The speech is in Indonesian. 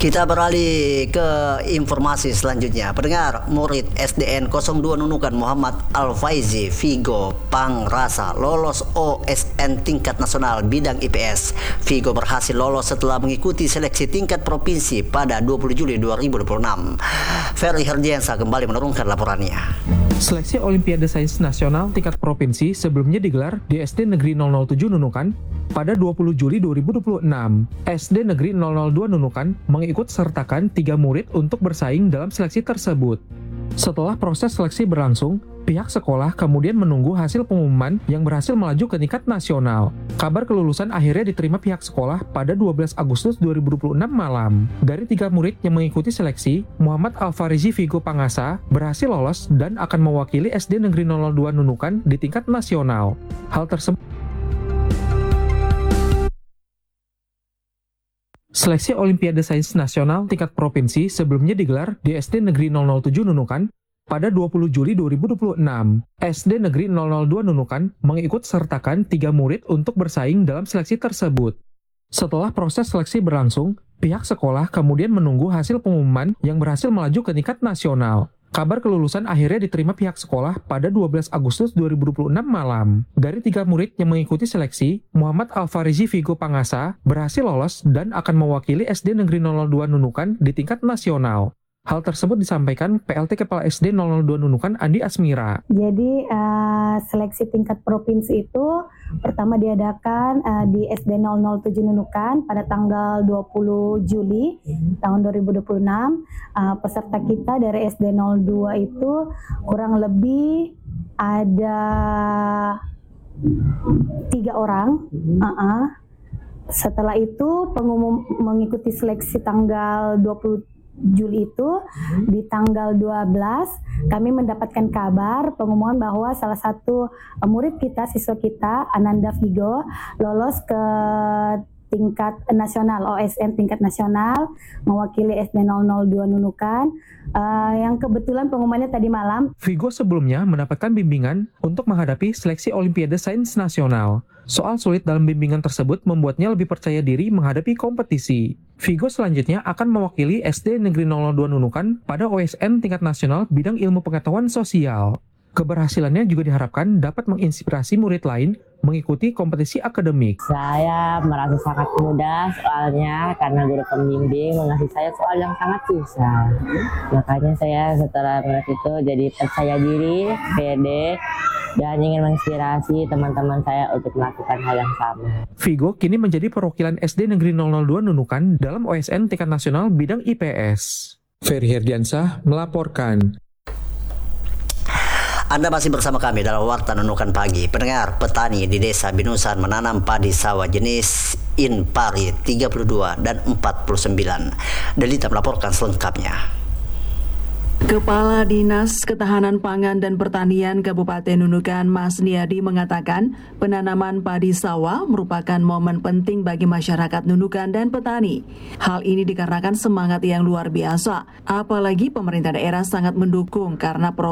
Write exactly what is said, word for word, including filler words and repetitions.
Kita beralih ke informasi selanjutnya. Pendengar, murid S D N nol dua Nunukan Muhammad Al-Faizi Vigo Pangrasa lolos O S N tingkat nasional bidang I P S. Vigo berhasil lolos setelah mengikuti seleksi tingkat provinsi pada dua puluh Juli dua ribu dua puluh enam. Ferry Herdiansa kembali menurunkan laporannya. Seleksi Olimpiade Sains Nasional tingkat provinsi sebelumnya digelar di S D Negeri nol nol tujuh Nunukan pada dua puluh Juli dua ribu dua puluh enam. S D Negeri nol nol dua Nunukan mengikut sertakan tiga murid untuk bersaing dalam seleksi tersebut. Setelah proses seleksi berlangsung, pihak sekolah kemudian menunggu hasil pengumuman yang berhasil melaju ke tingkat nasional. Kabar kelulusan akhirnya diterima pihak sekolah pada dua belas Agustus dua ribu dua puluh enam malam. Dari tiga murid yang mengikuti seleksi, Muhammad Al-Farizi Vigo Pangasa berhasil lolos dan akan mewakili S D Negeri nol nol dua Nunukan di tingkat nasional. Hal tersebut Seleksi Olimpiade Sains Nasional tingkat provinsi sebelumnya digelar di S D Negeri nol nol tujuh Nunukan pada dua puluh Juli dua ribu dua puluh enam. S D Negeri nol nol dua Nunukan mengikut sertakan tiga murid untuk bersaing dalam seleksi tersebut. Setelah proses seleksi berlangsung, pihak sekolah kemudian menunggu hasil pengumuman yang berhasil melaju ke tingkat nasional. Kabar kelulusan akhirnya diterima pihak sekolah pada dua belas Agustus dua ribu dua puluh enam malam. Dari tiga murid yang mengikuti seleksi, Muhammad Al-Farizi Vigo Pangasa berhasil lolos dan akan mewakili S D Negeri nol nol dua Nunukan di tingkat nasional. Hal tersebut disampaikan P L T Kepala S D nol nol dua Nunukan Andi Asmira. Jadi uh, seleksi tingkat provinsi itu pertama diadakan uh, di S D nol nol tujuh Nunukan pada tanggal dua puluh Juli tahun dua ribu dua puluh enam. Uh, peserta kita dari S D nol dua itu kurang lebih ada tiga orang. Uh-uh. Setelah itu pengumum mengikuti seleksi tanggal dua puluh Juli itu, di tanggal dua belas kami mendapatkan kabar pengumuman bahwa salah satu murid kita, siswa kita, Ananda Vigo, lolos ke tingkat nasional, O S N tingkat nasional, mewakili S D nol nol dua Nunukan, uh, yang kebetulan pengumumannya tadi malam. Vigo sebelumnya mendapatkan bimbingan untuk menghadapi seleksi Olimpiade Sains Nasional. Soal sulit dalam bimbingan tersebut membuatnya lebih percaya diri menghadapi kompetisi. Vigo selanjutnya akan mewakili S D Negeri nol nol dua Nunukan pada O S N tingkat nasional bidang ilmu pengetahuan sosial. Keberhasilannya juga diharapkan dapat menginspirasi murid lain mengikuti kompetisi akademik. Saya merasa sangat mudah soalnya karena guru pembimbing mengasih saya soal yang sangat susah. Makanya saya setelah melihat itu jadi percaya diri, pede, dan ingin menginspirasi teman-teman saya untuk melakukan hal yang sama. Vigo kini menjadi perwakilan S D Negeri nol nol dua Nunukan dalam O S N tingkat nasional bidang I P S. Ferry Herdiansa melaporkan. Anda masih bersama kami dalam Warta Nunukan Pagi. Pendengar, petani di Desa Binusan menanam padi sawah jenis Inpari tiga puluh dua dan empat puluh sembilan. Delita melaporkan selengkapnya. Kepala Dinas Ketahanan Pangan dan Pertanian Kabupaten Nunukan Mas Niadi mengatakan penanaman padi sawah merupakan momen penting bagi masyarakat Nunukan dan petani. Hal ini dikarenakan semangat yang luar biasa, apalagi pemerintah daerah sangat mendukung karena